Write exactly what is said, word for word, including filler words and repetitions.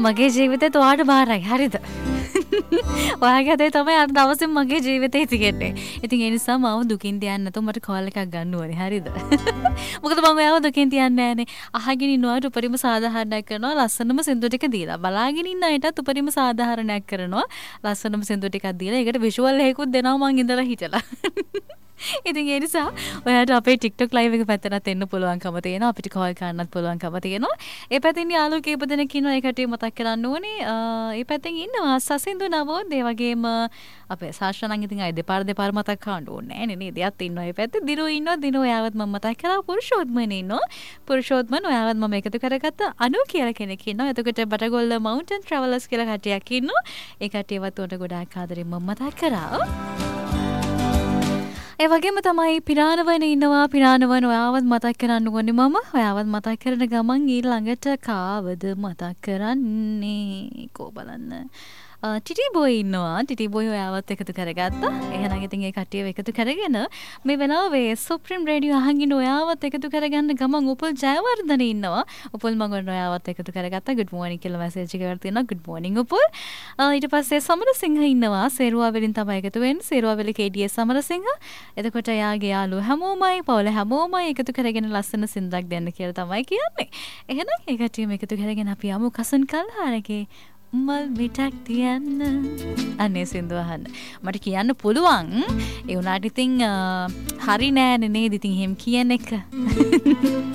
මගේ ජීවිතේත් ඔයාට බාරයි. හරිද? ඔයාගේ අතේ තමයි අද දවසේ මගේ ජීවිතේ තියෙන්නේ. ඉතින් ඒ නිසා මම දුකින් තියන්න නැතුව මට කෝල් එකක් ගන්න ඕනේ. හරිද? මොකද මම ඔයාව දුකින් තියන්නේ නැහනේ. අහගෙන ඉන්නවට උපරිම සාධාරණයක් කරනවා. ලස්සනම සින්දු ටික දීලා. බලාගෙන ඉන්න අයටත් උපරිම සාධාරණයක් කරනවා. ලස්සනම සින්දු ටිකක් දීලා. ඒකට විෂුවල් එකකුත් දෙනවා මං ඉඳලා හිටලා. ඉතින් ඒ නිසා ඔයාට අපේ TikTok live එක පැත්තට එන්න පුළුවන්කම තියෙනවා. අපිට කෝල් කරන්නත් පුළුවන්කම තියෙනවා. ඒ පැත්තෙන් යාළුවෝ කීප දෙනෙක් ඉන්නවා. ඒකට මතක් කරන්න ඕනේ. ඒ පැත්තෙන් ඉන්නවා සසින්දු නවෝත් ඒ වගේම අපේ සාෂානං ඉතින් අය දෙපාර දෙපාර මතක් කරන්න ඕනේ නෑනේ නේද? එයාත් ඉන්නවා. ඒ පැත්තේ දිනු ඉන්නවා. දිනු ඔයාවත් මම මතක් කරා. පුරුෂෝත්මන ඉන්නවා. පුරුෂෝත්මන ඔයාවත් මම එකතු කරගත්ත අනු කියලා කෙනෙක් ඉන්නවා. එතකොට බටගොල්ල Mountain Travelers කියලා කට්ටියක් ඉන්නවා. ඒ කට්ටියවත් උන්ට ගොඩාක් ආදරෙන් මම මතක් කරා. ඒ වගේම තමයි පිරානවන ඉන්නවා. පිරානවන ඔයාවත් මතක් කරන්න ඕනේ මම. ඔයාවත් මතක් කරන ගමන් ඊළඟට කාවද මතක් කරන්නේ කෝ බලන්න. ටිටි බොයි ඉන්නවා. ටිටි බොයි ඔයාවත් එකතු කරගත්තා. එහෙනම් ඉතින් ඒ කට්ටියව එකතු කරගෙන මේ වෙලාවේ සුප්‍රීම රේඩියෝ අහගෙන ඔයාවත් එකතු කරගන්න ගමන් උපුල් ජයවර්ධන ඉන්නවා. උපුල් මගන් ඔයාවත් එකතු කරගත්තා. good morning කියලා මැසේජ් එකක් තියෙනවා. good morning Upul. ඊට පස්සේ සමරසිංහ ඉන්නවා. සේරුවාවෙලින් තමයි එකතු වෙන්නේ. සේරුවාවෙලි K D S සමරසිංහ. එතකොට යාගේ යාළුවෝ හැමෝමයි පවුල හැමෝමයි එකතු කරගෙන ලස්සන සින්දක් දෙන්න කියලා තමයි කියන්නේ. එහෙනම් ඒ කට්ටියම එකතු කරගෙන අපි යමු කසන් කල්හාරගේ මල් මිටක් තියන්න. අනේ සින්දු අහන්න. මට කියන්න පුළුවන්. ඒ උනාට ඉතින් හරි නෑනේ නේද ඉතින් එහෙම කියන එක.